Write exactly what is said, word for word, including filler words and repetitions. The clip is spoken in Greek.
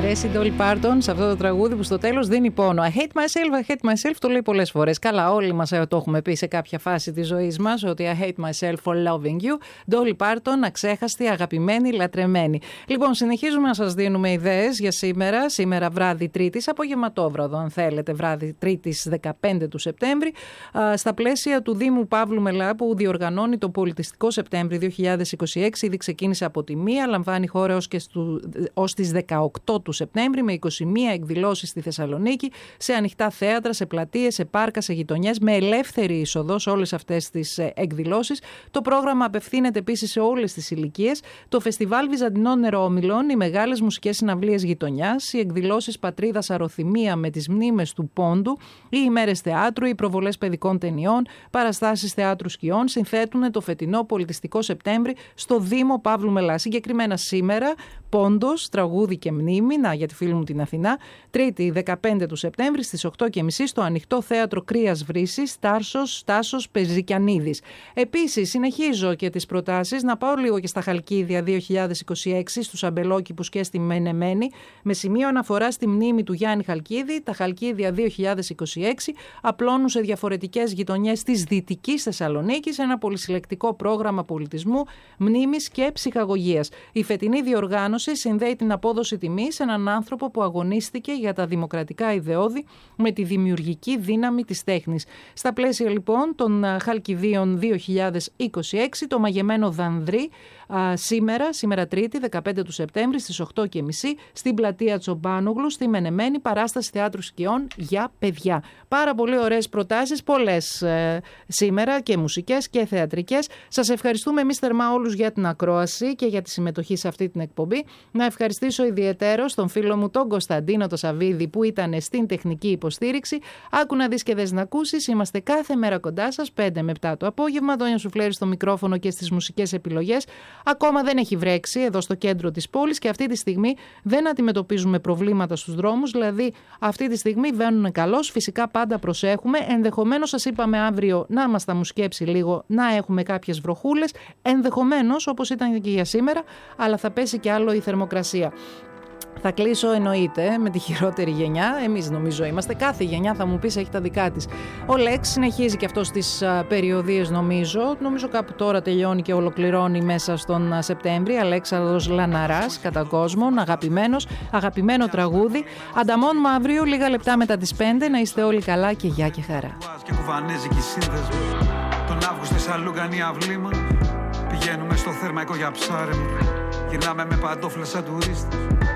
αρέσει η Dolly Parton σε αυτό το τραγούδι που στο τέλος δίνει πόνο. I hate myself, I hate myself, το λέει πολλές φορές. Καλά, όλοι μας το έχουμε πει σε κάποια φάση της ζωής μας ότι I hate myself for loving you. Dolly Parton, αξέχαστη, αγαπημένη, λατρεμένη. Λοιπόν, συνεχίζουμε να σας δίνουμε ιδέες για σήμερα. Σήμερα βράδυ Τρίτης, απογευματόβραδο, αν θέλετε, βράδυ Τρίτης δεκαπέντε του Σεπτέμβρη, στα πλαίσια του Δήμου Παύλου Μελά που διοργανώνει το Πολιτιστικό Σεπτέμβρη δύο χιλιάδες είκοσι έξι. Ήδη ξεκίνησε από τη μία, λαμβάνει χώρα ως, και στου, ως τις δεκαοκτώ του Σεπτέμβρη με είκοσι μία εκδηλώσεις στη Θεσσαλονίκη, σε ανοιχτά θέατρα, σε πλατείες, σε πάρκα, σε γειτονιές, με ελεύθερη είσοδο σε όλες αυτές τις εκδηλώσεις. Το πρόγραμμα απευθύνεται επίσης σε όλες τις ηλικίες. Το Φεστιβάλ Βυζαντινών Νερόμυλων, οι μεγάλες μουσικές συναυλίες γειτονιάς, οι εκδηλώσεις Πατρίδας Αρωθυμία με τις μνήμες του Πόντου, οι ημέρες θεάτρου, οι προβολές παιδικών ταινιών, παραστάσεις θεάτρου σκιών συνθέτουν το φετινό Πολιτιστικό Σεπτέμβρη στο Δήμο Παύλου Μελά. Συγκεκριμένα σήμερα, Πόντος, τραγούδι και μνήμη, να, για τη φίλη μου την Αθηνά, Τρίτη δεκαπέντε του Σεπτέμβρη στις οκτώ και μισή στο Ανοιχτό Θέατρο Κρίας Βρύσης, Τάρσος Τάσος Πεζικιανίδης. Επίσης, συνεχίζω και τις προτάσεις, να πάω λίγο και στα Χαλκίδια δύο χιλιάδες είκοσι έξι, στους Αμπελόκηπους και στη Μενεμένη, με σημείο αναφορά στη μνήμη του Γιάννη Χαλκίδη. Τα Χαλκίδια δύο χιλιάδες είκοσι έξι απλώνουν σε διαφορετικές γειτονιές της Δυτικής Θεσσαλονίκης ένα πολυσυλλεκτικό πρόγραμμα πολιτισμού, μνήμης και ψυχαγωγίας. Η φετινή διοργάνωση συνδέει την απόδοση τιμής σε έναν άνθρωπο που αγωνίστηκε για τα δημοκρατικά ιδεώδη με τη δημιουργική δύναμη της τέχνης. Στα πλαίσια λοιπόν των Χαλκιδίων δύο χιλιάδες είκοσι έξι, το μαγεμένο Δανδρή α, σήμερα, σήμερα Τρίτη δεκαπέντε του Σεπτέμβρη στις οκτώ και μισή στην πλατεία Τσομπάνογλου στη Μενεμένη, παράσταση θεάτρου σκιών για παιδιά. Πάρα πολύ ωραίες προτάσεις, πολλές ε, σήμερα και μουσικές και θεατρικές. Σας ευχαριστούμε εμείς θερμά όλους για την ακρόαση και για τη συμμετοχή σε αυτή την εκπομπή. Να ευχαριστήσω ιδιαιτέρως τον φίλο μου τον Κωνσταντίνο το Σαββίδη που ήταν στην τεχνική υποστήριξη. Άκου να δεις και δες να ακούσεις. Είμαστε κάθε μέρα κοντά σας, πέντε με επτά το απόγευμα. Ντόνια Σουφλέρη στο μικρόφωνο και στις μουσικές επιλογές. Ακόμα δεν έχει βρέξει εδώ στο κέντρο της πόλης και αυτή τη στιγμή δεν αντιμετωπίζουμε προβλήματα στους δρόμους. Δηλαδή, αυτή τη στιγμή βαίνουν καλώς. Φυσικά πάντα προσέχουμε. Ενδεχομένως, σας είπαμε αύριο να μας τα μου σκέψει λίγο, να έχουμε κάποιες βροχούλες. Ενδεχομένως, όπως ήταν και για σήμερα, αλλά θα πέσει και άλλο η θερμοκρασία. Θα κλείσω εννοείται με τη χειρότερη γενιά. Εμείς νομίζω είμαστε. Κάθε γενιά θα μου πεις έχει τα δικά της. Ο Λέξ συνεχίζει και αυτό στις περιοδίες νομίζω. Νομίζω κάπου τώρα τελειώνει και ολοκληρώνει μέσα στον Σεπτέμβρη. Αλέξανδρος Λαναράς, κατά κόσμον, αγαπημένος, αγαπημένο τραγούδι. Ανταμώνουμε αύριο λίγα λεπτά μετά τις πέντε. Να είστε όλοι καλά και γεια και χαρά. Και κουβανέζικη σύνδεσμη. Τον Αύγουστο στη Σαλούγκανη αυλήμα. Πηγαίνουμε στο Θερμαϊκό για ψάρεμα. Γυρνάμε με παντόφλες σαν τουρίστες.